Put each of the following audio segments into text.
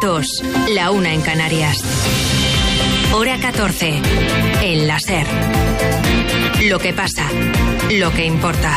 2, la 1 en Canarias. Hora 14, en la SER. Lo que pasa, lo que importa.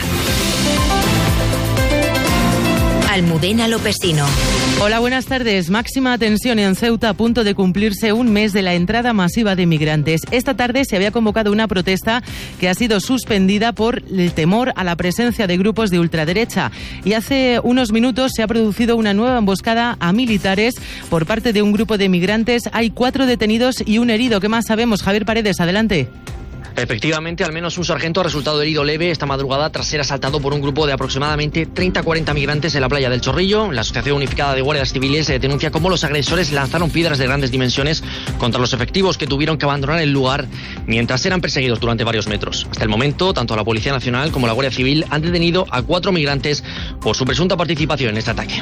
Almudena Lopesino. Hola, buenas tardes. Máxima tensión en Ceuta, a punto de cumplirse un mes de la entrada masiva de migrantes. Esta tarde se había convocado una protesta que ha sido suspendida por el temor a la presencia de grupos de ultraderecha. Y hace unos minutos se ha producido una nueva emboscada a militares por parte de un grupo de migrantes. Hay 4 detenidos y un herido. ¿Qué más sabemos? Javier Paredes, adelante. Efectivamente, al menos un sargento ha resultado herido leve esta madrugada tras ser asaltado por un grupo de aproximadamente 30-40 migrantes en la playa del Chorrillo. La Asociación Unificada de Guardias Civiles denuncia cómo los agresores lanzaron piedras de grandes dimensiones contra los efectivos que tuvieron que abandonar el lugar mientras eran perseguidos durante varios metros. Hasta el momento, tanto la Policía Nacional como la Guardia Civil han detenido a 4 migrantes por su presunta participación en este ataque.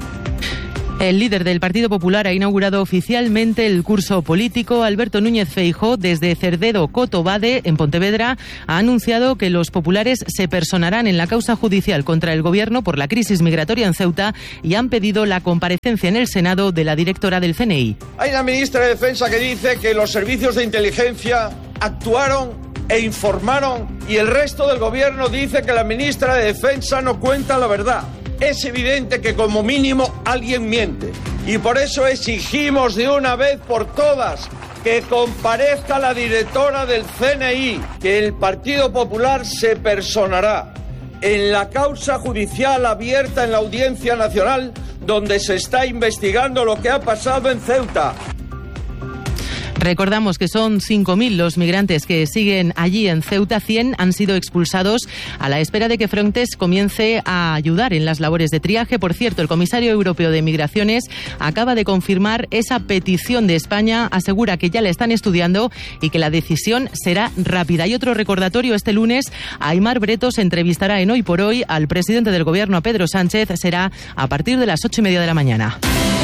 El líder del Partido Popular ha inaugurado oficialmente el curso político. Alberto Núñez Feijóo, desde Cerdedo Cotobade, en Pontevedra, ha anunciado que los populares se personarán en la causa judicial contra el Gobierno por la crisis migratoria en Ceuta y han pedido la comparecencia en el Senado de la directora del CNI. Hay una ministra de Defensa que dice que los servicios de inteligencia actuaron e informaron y el resto del Gobierno dice que la ministra de Defensa no cuenta la verdad. Es evidente que como mínimo alguien miente y por eso exigimos de una vez por todas que comparezca la directora del CNI, que el Partido Popular se personará en la causa judicial abierta en la Audiencia Nacional donde se está investigando lo que ha pasado en Ceuta. Recordamos que son 5.000 los migrantes que siguen allí en Ceuta. 100 han sido expulsados a la espera de que Frontex comience a ayudar en las labores de triaje. Por cierto, el comisario europeo de Migraciones acaba de confirmar esa petición de España. Asegura que ya la están estudiando y que la decisión será rápida. Y otro recordatorio: este lunes Aimar Bretos entrevistará en Hoy por Hoy al presidente del Gobierno, a Pedro Sánchez. Será a partir de las 8:30 de la mañana.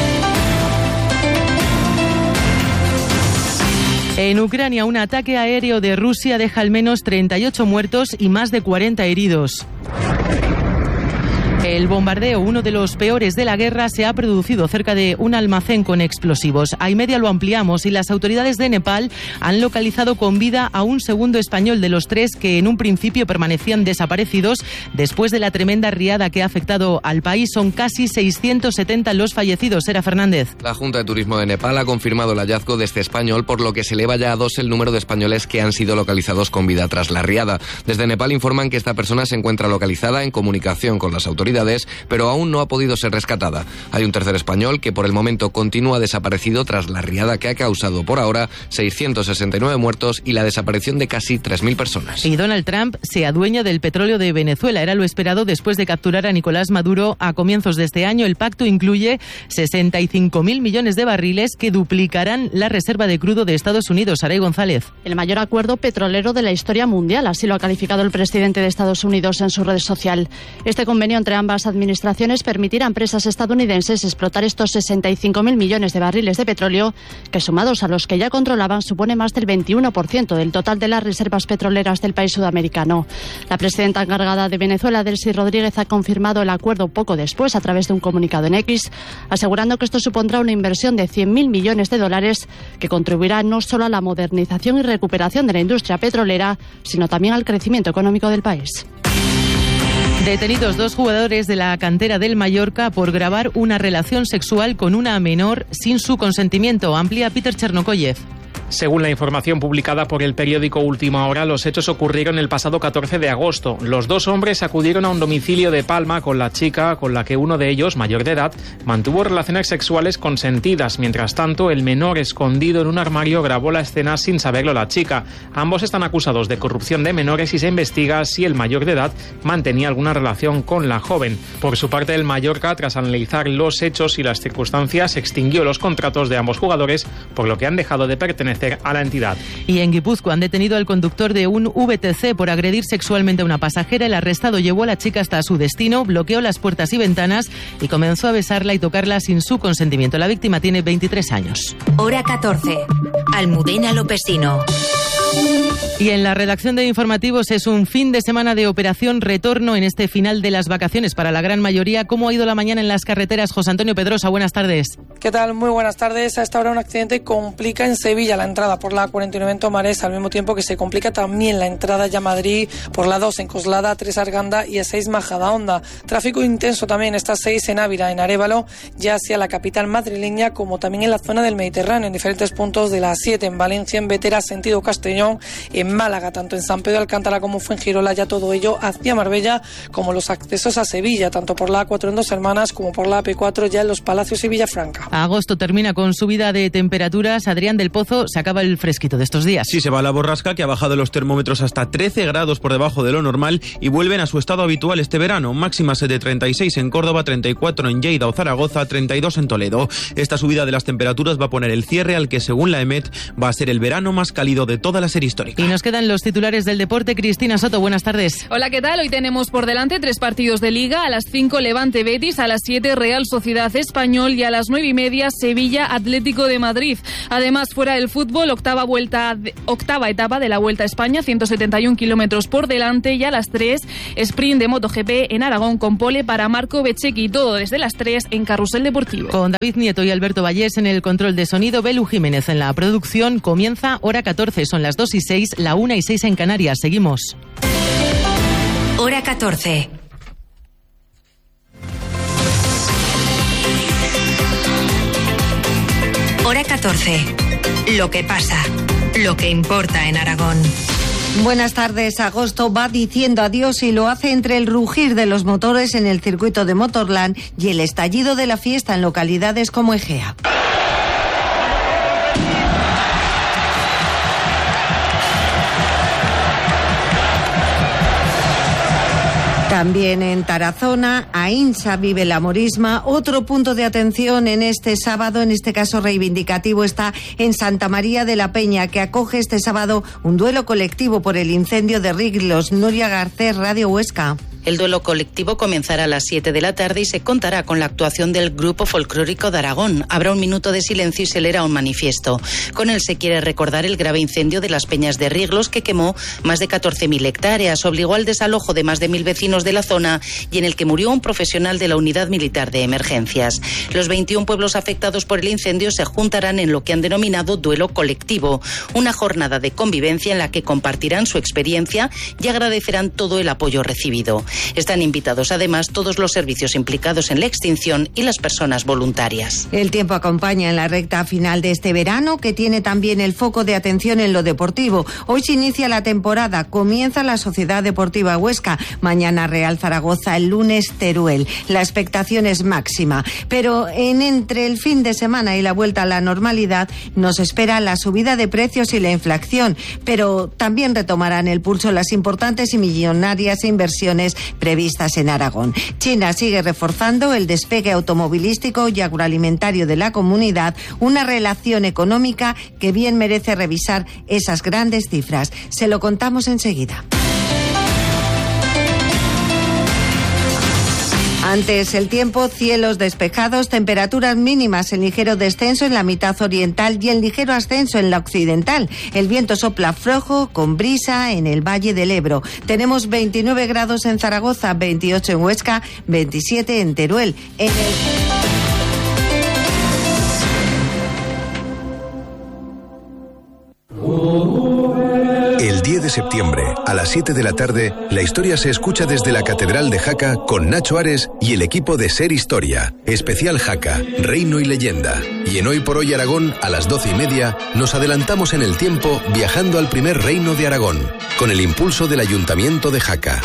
En Ucrania, un ataque aéreo de Rusia deja al menos 38 muertos y más de 40 heridos. El bombardeo, uno de los peores de la guerra, se ha producido cerca de un almacén con explosivos. A media lo ampliamos y las autoridades de Nepal han localizado con vida a un segundo español de los 3 que en un principio permanecían desaparecidos después de la tremenda riada que ha afectado al país. Son casi 670 los fallecidos. Sera Fernández. La Junta de Turismo de Nepal ha confirmado el hallazgo de este español, por lo que se eleva ya a 2 el número de españoles que han sido localizados con vida tras la riada. Desde Nepal informan que esta persona se encuentra localizada en comunicación con las autoridades, pero aún no ha podido ser rescatada. Hay un tercer español que por el momento continúa desaparecido tras la riada que ha causado por ahora 669 muertos y la desaparición de casi 3.000 personas. Y Donald Trump se adueña del petróleo de Venezuela. Era lo esperado después de capturar a Nicolás Maduro a comienzos de este año. El pacto incluye 65.000 millones de barriles que duplicarán la reserva de crudo de Estados Unidos. Saray González. El mayor acuerdo petrolero de la historia mundial, así lo ha calificado el presidente de Estados Unidos en su red social. Este convenio entre ambas administraciones permitirá a empresas estadounidenses explotar estos 65.000 millones de barriles de petróleo, que sumados a los que ya controlaban supone más del 21% del total de las reservas petroleras del país sudamericano. La presidenta encargada de Venezuela, Delcy Rodríguez, ha confirmado el acuerdo poco después a través de un comunicado en X, asegurando que esto supondrá una inversión de 100.000 millones de dólares que contribuirá no solo a la modernización y recuperación de la industria petrolera, sino también al crecimiento económico del país. Detenidos 2 jugadores de la cantera del Mallorca por grabar una relación sexual con una menor sin su consentimiento. Amplía Peter Chernokoyev. Según la información publicada por el periódico Última Hora, los hechos ocurrieron el pasado 14 de agosto. Los 2 hombres acudieron a un domicilio de Palma con la chica, con la que uno de ellos, mayor de edad, mantuvo relaciones sexuales consentidas. Mientras tanto, el menor, escondido en un armario, grabó la escena sin saberlo la chica. Ambos están acusados de corrupción de menores y se investiga si el mayor de edad mantenía alguna relación con la joven. Por su parte, el Mallorca, tras analizar los hechos y las circunstancias, extinguió los contratos de ambos jugadores, por lo que han dejado de pertenecer a la entidad. Y en Guipúzcoa han detenido al conductor de un VTC por agredir sexualmente a una pasajera. El arrestado llevó a la chica hasta su destino, bloqueó las puertas y ventanas y comenzó a besarla y tocarla sin su consentimiento. La víctima tiene 23 años. Hora 14. Almudena Lopesino. Y en la redacción de informativos es un fin de semana de operación retorno en este final de las vacaciones para la gran mayoría. ¿Cómo ha ido la mañana en las carreteras? José Antonio Pedrosa, buenas tardes. ¿Qué tal? Muy buenas tardes. A esta hora un accidente complica en Sevilla la entrada por la 49 en Tomares, al mismo tiempo que se complica también la entrada ya a Madrid por la 2 en Coslada, 3 Arganda y A6 Majadahonda. Tráfico intenso también esta 6 en Ávila, en Arévalo, ya hacia la capital madrileña, como también en la zona del Mediterráneo, en diferentes puntos de la 7 en Valencia, en Vetera, sentido Castellón, en Málaga, tanto en San Pedro de Alcántara como Fuengirola, ya todo ello hacia Marbella, como los accesos a Sevilla, tanto por la A4 en Dos Hermanas como por la AP4 ya en Los Palacios y Villafranca. Agosto termina con subida de temperaturas. Adrián del Pozo, se acaba el fresquito de estos días. Sí, se va la borrasca, que ha bajado los termómetros hasta 13 grados por debajo de lo normal y vuelven a su estado habitual este verano. Máximas de 36 en Córdoba, 34 en Lleida o Zaragoza, 32 en Toledo. Esta subida de las temperaturas va a poner el cierre al que, según la EMET, va a ser el verano más cálido de toda la serie histórica. Y nos quedan los titulares del deporte. Cristina Soto, buenas tardes. Hola, ¿qué tal? Hoy tenemos por delante 3 partidos de Liga. A las 5 Levante Betis, a las 7 Real Sociedad Español y a las 9:30 Sevilla Atlético de Madrid. Además, fuera del fútbol, octava etapa de la Vuelta a España, 171 kilómetros por delante, y a las 3 sprint de MotoGP en Aragón con pole para Marco Bezzecchi. Todo desde las 3 en Carrusel Deportivo. Con David Nieto y Alberto Vallés en el control de sonido, Belu Jiménez en la producción. Comienza Hora 14, son las 2:06, la 1:06 en Canarias. Seguimos. Hora 14. Hora 14. Lo que pasa, lo que importa en Aragón. Buenas tardes. Agosto va diciendo adiós y lo hace entre el rugir de los motores en el circuito de Motorland y el estallido de la fiesta en localidades como Egea. También en Tarazona, Aínsa vive la morisma. Otro punto de atención en este sábado, en este caso reivindicativo, está en Santa María de la Peña, que acoge este sábado un duelo colectivo por el incendio de Riglos. Nuria Garcés, Radio Huesca. El duelo colectivo comenzará a las 7 de la tarde y se contará con la actuación del Grupo Folclórico de Aragón. Habrá un minuto de silencio y se leerá un manifiesto. Con él se quiere recordar el grave incendio de las Peñas de Riglos, que quemó más de 14.000 hectáreas, obligó al desalojo de más de 1.000 vecinos de la zona y en el que murió un profesional de la Unidad Militar de Emergencias. Los 21 pueblos afectados por el incendio se juntarán en lo que han denominado duelo colectivo, una jornada de convivencia en la que compartirán su experiencia y agradecerán todo el apoyo recibido. Están invitados además todos los servicios implicados en la extinción y las personas voluntarias. El tiempo acompaña en la recta final de este verano, que tiene también el foco de atención en lo deportivo. Hoy se inicia la temporada, comienza la Sociedad Deportiva Huesca, mañana Real Zaragoza, el lunes Teruel. La expectación es máxima, pero entre el fin de semana y la vuelta a la normalidad nos espera la subida de precios y la inflación, pero también retomarán el pulso las importantes y millonarias inversiones previstas en Aragón. China sigue reforzando el despegue automovilístico y agroalimentario de la comunidad, una relación económica que bien merece revisar esas grandes cifras. Se lo contamos enseguida. Antes el tiempo, cielos despejados, temperaturas mínimas en ligero descenso en la mitad oriental y en ligero ascenso en la occidental. El viento sopla flojo con brisa en el Valle del Ebro. Tenemos 29 grados en Zaragoza, 28 en Huesca, 27 en Teruel. El 10 de septiembre, a las 7 de la tarde, la historia se escucha desde la Catedral de Jaca con Nacho Ares y el equipo de Ser Historia. Especial Jaca, Reino y Leyenda. Y en Hoy por Hoy Aragón, a las 12:30, nos adelantamos en el tiempo viajando al primer reino de Aragón, con el impulso del Ayuntamiento de Jaca.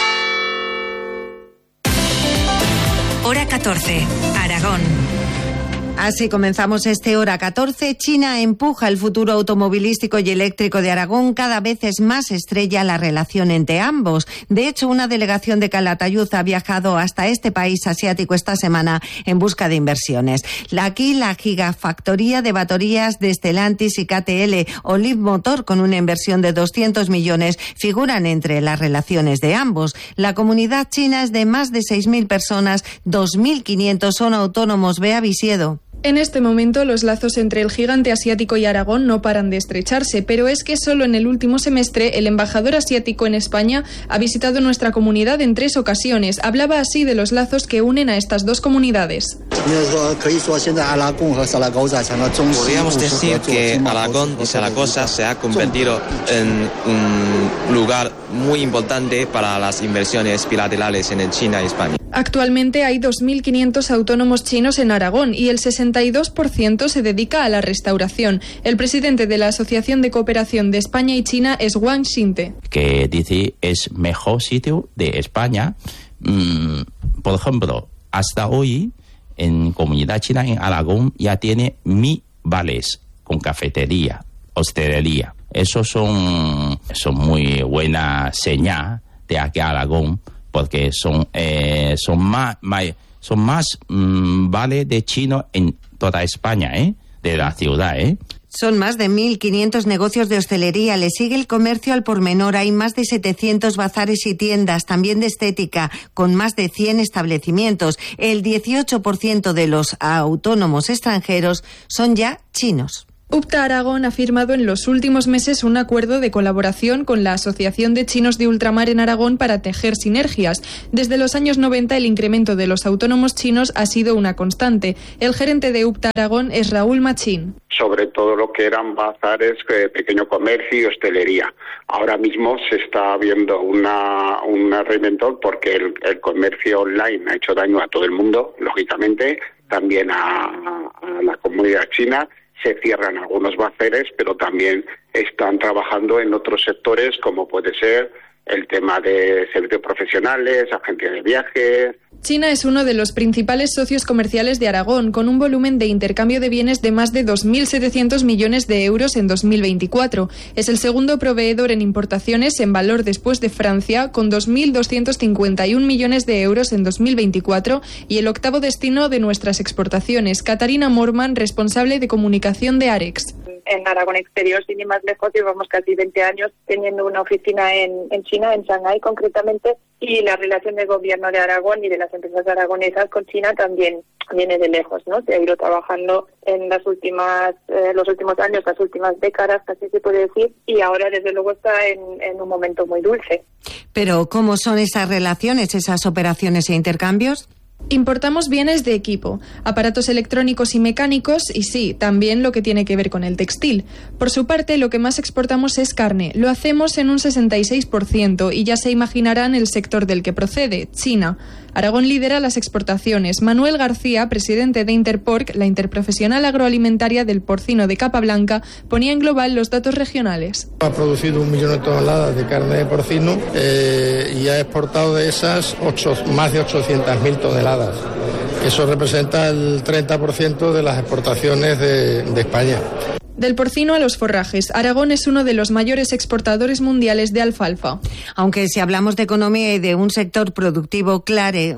Hora 14, Aragón. Así comenzamos este Hora 14. China empuja el futuro automovilístico y eléctrico de Aragón. Cada vez es más estrella la relación entre ambos. De hecho, una delegación de Calatayud ha viajado hasta este país asiático esta semana en busca de inversiones. Aquí la gigafactoría de baterías de Stellantis y KTL o Leapmotor, con una inversión de 200 millones, figuran entre las relaciones de ambos. La comunidad china es de más de 6.000 personas, 2.500 son autónomos. Bea Visiedo. En este momento, los lazos entre el gigante asiático y Aragón no paran de estrecharse, pero es que solo en el último semestre el embajador asiático en España ha visitado nuestra comunidad en 3 ocasiones. Hablaba así de los lazos que unen a estas dos comunidades. Podríamos decir que Aragón y Zaragoza se ha convertido en un lugar muy importante para las inversiones bilaterales en China y España. Actualmente hay 2.500 autónomos chinos en Aragón y el 62% se dedica a la restauración. El presidente de la Asociación de Cooperación de España y China es Wang Xinte. Que dice es mejor sitio de España. Por ejemplo, hasta hoy en comunidad china en Aragón ya tiene 1.000 bares con cafetería, hostelería. Eso son muy buena señal de aquí a Aragón, porque son más bares de chino en toda España, de la ciudad, Son más de 1.500 negocios de hostelería. Le sigue el comercio al por menor. Hay más de 700 bazares y tiendas, también de estética, con más de 100 establecimientos. El 18% de los autónomos extranjeros son ya chinos. UPTA Aragón ha firmado en los últimos meses un acuerdo de colaboración con la Asociación de Chinos de Ultramar en Aragón para tejer sinergias. Desde los años 90 el incremento de los autónomos chinos ha sido una constante. El gerente de UPTA Aragón es Raúl Machín. Sobre todo lo que eran bazares, pequeño comercio y hostelería. Ahora mismo se está viendo un reventón porque el comercio online ha hecho daño a todo el mundo, lógicamente, también a la comunidad china. Se cierran algunos bazares, pero también están trabajando en otros sectores como puede ser el tema de servicios profesionales, agencias de viajes. China es uno de los principales socios comerciales de Aragón, con un volumen de intercambio de bienes de más de 2.700 millones de euros en 2024. Es el segundo proveedor en importaciones en valor después de Francia, con 2.251 millones de euros en 2024, y el octavo destino de nuestras exportaciones. Catarina Morman, responsable de comunicación de Arex. En Aragón Exterior, sin ir más lejos, llevamos casi 20 años teniendo una oficina en China, en Shanghái concretamente, y la relación del gobierno de Aragón y de las empresas aragonesas con China también viene de lejos, ¿no? Se ha ido trabajando en los últimos años, las últimas décadas, casi se puede decir, y ahora desde luego está en un momento muy dulce. Pero ¿cómo son esas relaciones, esas operaciones e intercambios? Importamos bienes de equipo, aparatos electrónicos y mecánicos y sí, también lo que tiene que ver con el textil. Por su parte, lo que más exportamos es carne. Lo hacemos en un 66% y ya se imaginarán el sector del que procede, China. Aragón lidera las exportaciones. Manuel García, presidente de Interporc, la interprofesional agroalimentaria del porcino de Capa Blanca, ponía en global los datos regionales. Ha producido 1 millón de toneladas de carne de porcino y ha exportado de esas más de 800.000 toneladas. Eso representa el 30% de las exportaciones de España. Del porcino a los forrajes, Aragón es uno de los mayores exportadores mundiales de alfalfa. Aunque si hablamos de economía y de un sector productivo clave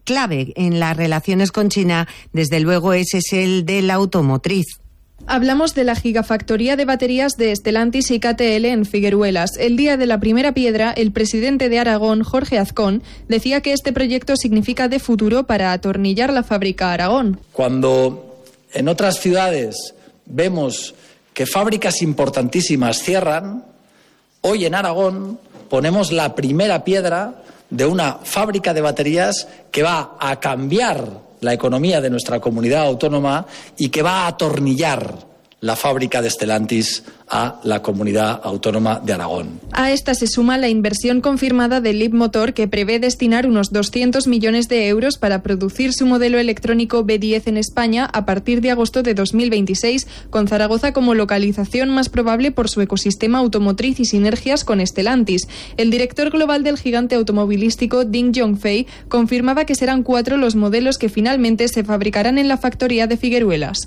en las relaciones con China, desde luego ese es el de la automotriz. Hablamos de la gigafactoría de baterías de Stellantis y KTL en Figueruelas. El día de la primera piedra, el presidente de Aragón, Jorge Azcón, decía que este proyecto significa de futuro para atornillar la fábrica Aragón. Cuando en otras ciudades vemos que fábricas importantísimas cierran, hoy en Aragón ponemos la primera piedra de una fábrica de baterías que va a cambiar la economía de nuestra comunidad autónoma y que va a atornillar la fábrica de Stellantis a la comunidad autónoma de Aragón. A esta se suma la inversión confirmada de Leapmotor, que prevé destinar unos 200 millones de euros para producir su modelo electrónico B10 en España a partir de agosto de 2026, con Zaragoza como localización más probable por su ecosistema automotriz y sinergias con Stellantis. El director global del gigante automovilístico, Ding Yongfei, confirmaba que serán 4 los modelos que finalmente se fabricarán en la factoría de Figueruelas.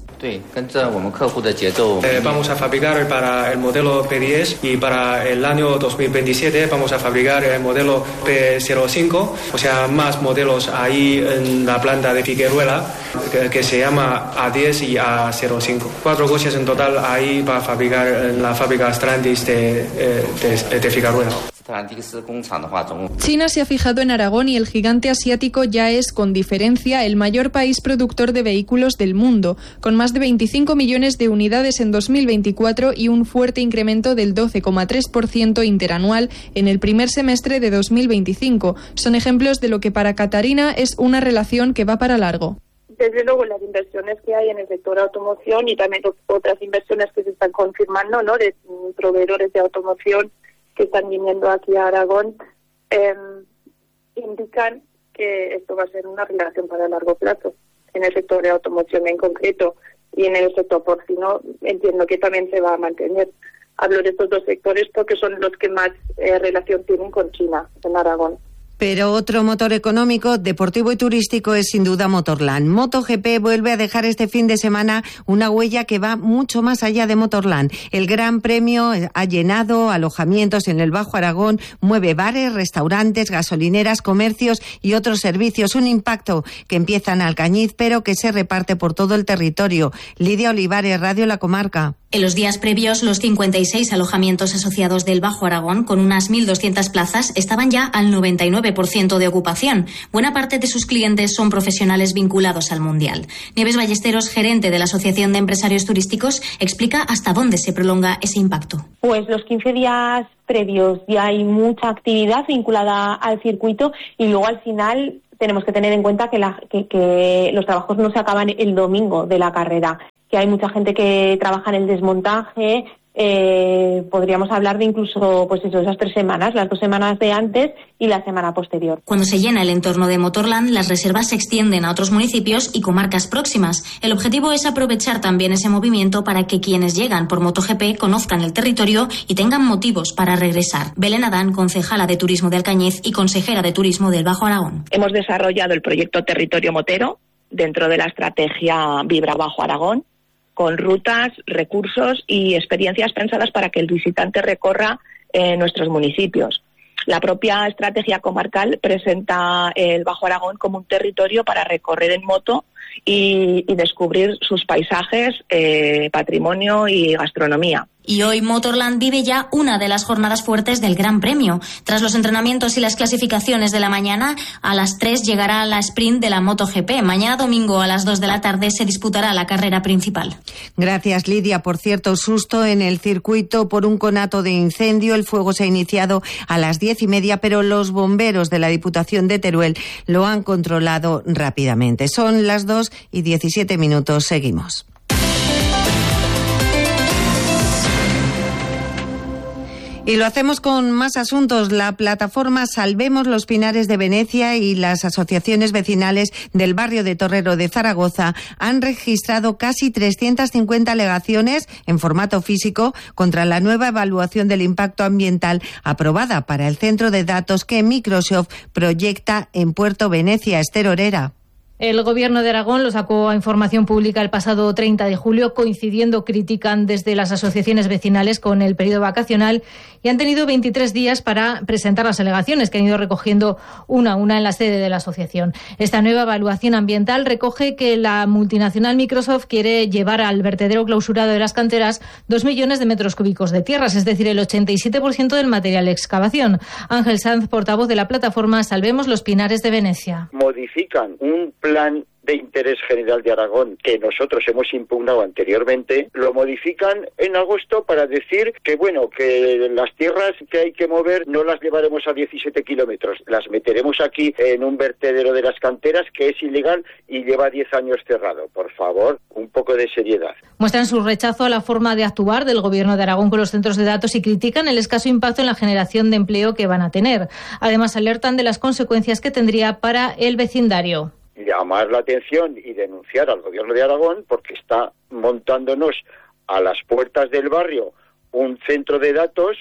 Vamos a fabricar para el modelo P10 y para el año 2027 vamos a fabricar el modelo P05, o sea, más modelos ahí en la planta de Figueruela que se llama A10 y A05. 4 coches en total ahí para fabricar en la fábrica Stellantis de Figueruela. China se ha fijado en Aragón y el gigante asiático ya es, con diferencia, el mayor país productor de vehículos del mundo, con más de 25 millones de unidades en 2024 y un fuerte incremento del 12,3% interanual en el primer semestre de 2025. Son ejemplos de lo que para Catarina es una relación que va para largo. Desde luego, las inversiones que hay en el sector de automoción y también otras inversiones que se están confirmando, ¿no?, de proveedores de automoción que están viniendo aquí a Aragón, indican que esto va a ser una relación para largo plazo en el sector de automoción en concreto, y en el sector porcino entiendo que también se va a mantener. Hablo de estos dos sectores porque son los que más relación tienen con China en Aragón. Pero otro motor económico, deportivo y turístico es sin duda Motorland. MotoGP vuelve a dejar este fin de semana una huella que va mucho más allá de Motorland. El Gran Premio ha llenado alojamientos en el Bajo Aragón, mueve bares, restaurantes, gasolineras, comercios y otros servicios. Un impacto que empieza en Alcañiz, pero que se reparte por todo el territorio. Lidia Olivares, Radio La Comarca. En los días previos, los 56 alojamientos asociados del Bajo Aragón, con unas 1.200 plazas, estaban ya al 99% de ocupación. Buena parte de sus clientes son profesionales vinculados al Mundial. Nieves Ballesteros, gerente de la Asociación de Empresarios Turísticos, explica hasta dónde se prolonga ese impacto. Pues los 15 días previos ya hay mucha actividad vinculada al circuito y luego al final tenemos que tener en cuenta que los trabajos no se acaban el domingo de la carrera, que hay mucha gente que trabaja en el desmontaje. Podríamos hablar de incluso esas 3 semanas, las 2 semanas de antes y la semana posterior. Cuando se llena el entorno de Motorland, las reservas se extienden a otros municipios y comarcas próximas. El objetivo es aprovechar también ese movimiento para que quienes llegan por MotoGP conozcan el territorio y tengan motivos para regresar. Belén Adán, concejala de Turismo de Alcañiz y consejera de Turismo del Bajo Aragón. Hemos desarrollado el proyecto Territorio Motero dentro de la estrategia Vibra Bajo Aragón, con rutas, recursos y experiencias pensadas para que el visitante recorra nuestros municipios. La propia estrategia comarcal presenta el Bajo Aragón como un territorio para recorrer en moto y descubrir sus paisajes, patrimonio y gastronomía. Y hoy Motorland vive ya una de las jornadas fuertes del Gran Premio. Tras los entrenamientos y las clasificaciones de la mañana, a las 3 llegará la sprint de la MotoGP. Mañana domingo a las 2 de la tarde se disputará la carrera principal. Gracias, Lidia. Por cierto, susto en el circuito por un conato de incendio. El fuego se ha iniciado a las 10:30, pero los bomberos de la Diputación de Teruel lo han controlado rápidamente. Son las 2:17. Seguimos. Y lo hacemos con más asuntos. La plataforma Salvemos los Pinares de Venecia y las asociaciones vecinales del barrio de Torrero de Zaragoza han registrado casi 350 alegaciones en formato físico contra la nueva evaluación del impacto ambiental aprobada para el centro de datos que Microsoft proyecta en Puerto Venecia. Esther Orera. El Gobierno de Aragón lo sacó a información pública el pasado 30 de julio, coincidiendo, critican desde las asociaciones vecinales con el periodo vacacional y han tenido 23 días para presentar las alegaciones que han ido recogiendo una a una en la sede de la asociación. Esta nueva evaluación ambiental recoge que la multinacional Microsoft quiere llevar al vertedero clausurado de las canteras 2 millones de metros cúbicos de tierras, es decir, el 87% del material de excavación. Ángel Sanz, portavoz de la plataforma Salvemos los Pinares de Venecia. Modifican un plan de interés general de Aragón que nosotros hemos impugnado anteriormente, lo modifican en agosto para decir que que las tierras que hay que mover no las llevaremos a 17 kilómetros, las meteremos aquí en un vertedero de las canteras que es ilegal y lleva 10 años cerrado. Por favor, un poco de seriedad. Muestran su rechazo a la forma de actuar del Gobierno de Aragón con los centros de datos y critican el escaso impacto en la generación de empleo que van a tener. Además, alertan de las consecuencias que tendría para el vecindario. Llamar la atención y denunciar al Gobierno de Aragón porque está montándonos a las puertas del barrio un centro de datos,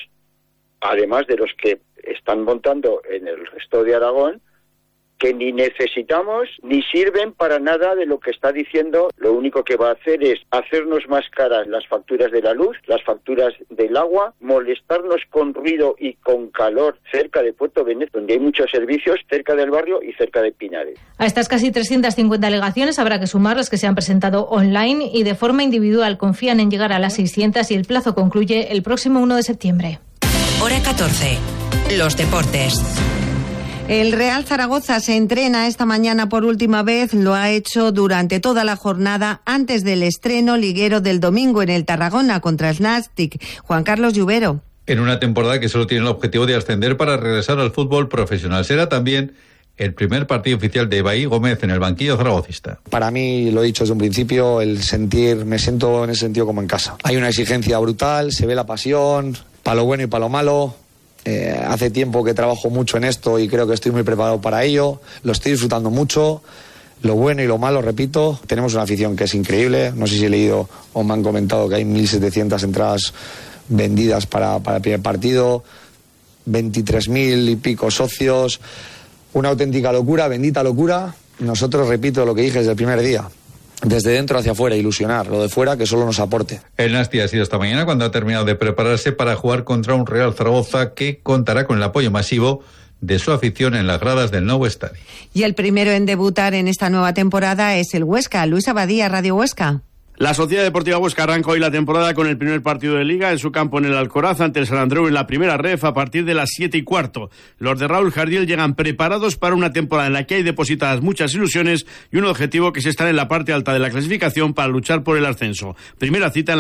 además de los que están montando en el resto de Aragón, que ni necesitamos ni sirven para nada de lo que está diciendo. Lo único que va a hacer es hacernos más caras las facturas de la luz, las facturas del agua, molestarnos con ruido y con calor cerca de Puerto Venecia, donde hay muchos servicios, cerca del barrio y cerca de Pinares. A estas casi 350 alegaciones habrá que sumar las que se han presentado online y de forma individual. Confían en llegar a las 600 y el plazo concluye el próximo 1 de septiembre. Hora 14. los deportes. El Real Zaragoza se entrena esta mañana por última vez, lo ha hecho durante toda la jornada antes del estreno liguero del domingo en el Tarragona contra el Nàstic. Juan Carlos Lluvero. En una temporada que solo tiene el objetivo de ascender para regresar al fútbol profesional. Será también el primer partido oficial de Evaí Gómez en el banquillo zaragocista. Para mí, lo he dicho desde un principio, me siento en ese sentido como en casa. Hay una exigencia brutal, se ve la pasión, para lo bueno y para lo malo. Hace tiempo que trabajo mucho en esto y creo que estoy muy preparado para ello. Lo estoy disfrutando mucho. Lo bueno y lo malo, repito, tenemos una afición que es increíble. No sé si he leído o me han comentado que hay 1.700 entradas vendidas para el primer partido, 23.000 y pico socios. Una auténtica locura, bendita locura. Nosotros, repito lo que dije desde el primer día, desde dentro hacia afuera, ilusionar, lo de fuera que solo nos aporte. El Nasti ha sido esta mañana cuando ha terminado de prepararse para jugar contra un Real Zaragoza que contará con el apoyo masivo de su afición en las gradas del nuevo estadio. Y el primero en debutar en esta nueva temporada es el Huesca. Luis Abadía, Radio Huesca. La Sociedad Deportiva Huesca arranca hoy la temporada con el primer partido de Liga en su campo en el Alcoraz ante el Sant Andreu en la primera ref a partir de las 7:15. Los de Raúl Jardiel llegan preparados para una temporada en la que hay depositadas muchas ilusiones y un objetivo que es estar en la parte alta de la clasificación para luchar por el ascenso. Primera cita en